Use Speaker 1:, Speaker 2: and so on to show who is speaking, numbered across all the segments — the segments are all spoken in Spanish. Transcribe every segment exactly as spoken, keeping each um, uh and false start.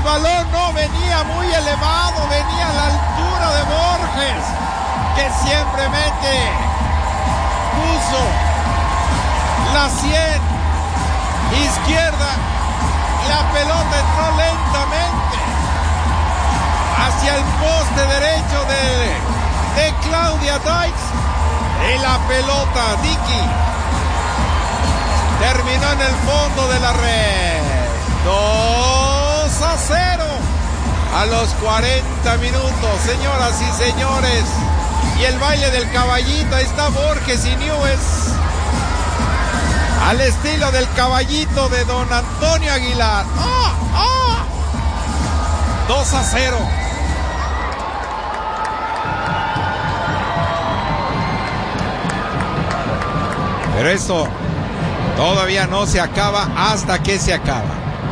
Speaker 1: balón no venía muy elevado, venía a la altura de Borges, que simplemente puso la cien izquierda. La pelota entró lentamente hacia el poste derecho de, de Claudia Dykes. Y la pelota, Dicky, terminó en el fondo de la red. dos a cero a los cuarenta minutos, señoras y señores. Y el baile del caballito, ahí está Borges y Newell's, al estilo del caballito de don Antonio Aguilar. ¡Ah! ¡Ah! dos a cero. Pero esto todavía no se acaba hasta que se acaba.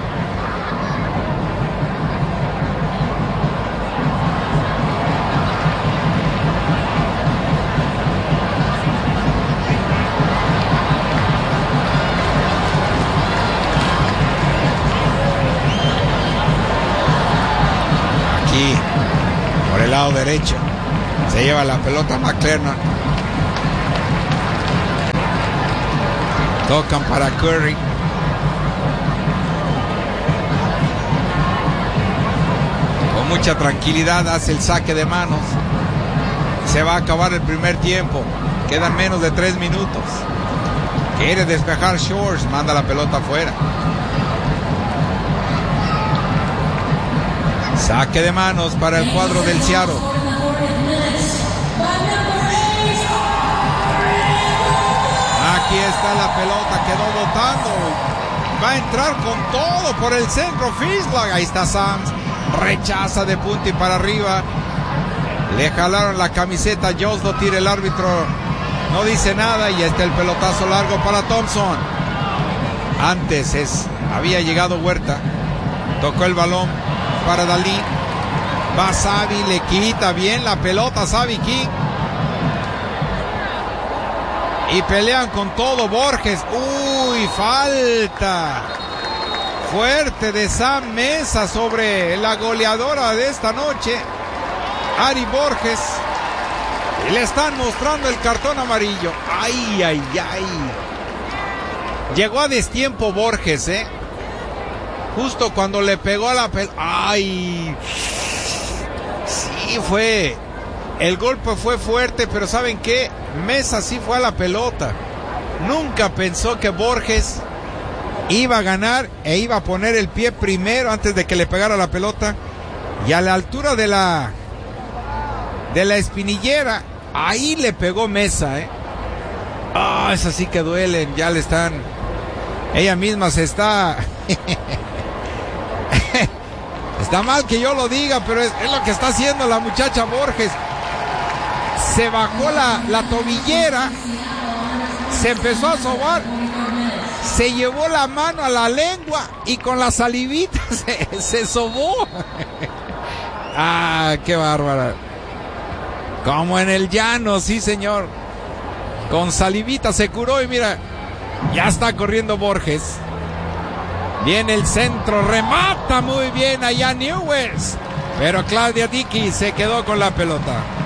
Speaker 1: Aquí, por el lado derecho, se lleva la pelota McClernand. Tocan para Curry. Con mucha tranquilidad hace el saque de manos. Se va a acabar el primer tiempo. Quedan menos de tres minutos. Quiere despejar Shores. Manda la pelota afuera. Saque de manos para el cuadro del Seattle. Aquí está la pelota, quedó botando. Va a entrar con todo por el centro Fislag. Ahí está Sams. Rechaza de punta y para arriba. Le jalaron la camiseta. Jones lo tira el árbitro. No dice nada y está el pelotazo largo para Thompson. Antes es, había llegado Huerta. Tocó el balón para Dalí. Va Xavi, le quita bien la pelota Xavi King. Y pelean con todo Borges. Uy, falta fuerte de Sam Mesa sobre la goleadora de esta noche, Ari Borges. Y le están mostrando el cartón amarillo. Ay, ay, ay. Llegó a destiempo Borges, eh. Justo cuando le pegó a la pelota. Ay. Sí, fue. El golpe fue fuerte, pero ¿saben qué? Mesa sí fue a la pelota. Nunca pensó que Borges iba a ganar e iba a poner el pie primero antes de que le pegara la pelota. Y a la altura de la de la espinillera, ahí le pegó Mesa, ¿eh? Ah, esas sí que duelen, ya le están. Ella misma se está. Está mal que yo lo diga, pero es, es lo que está haciendo la muchacha Borges. Se bajó la, la tobillera, se empezó a sobar, se llevó la mano a la lengua y con la salivita se, se sobó. Ah, qué bárbara. Como en el llano, sí señor. Con salivita se curó y mira, ya está corriendo Borges. Viene el centro, remata muy bien allá Newells. Pero Claudia Dickey se quedó con la pelota.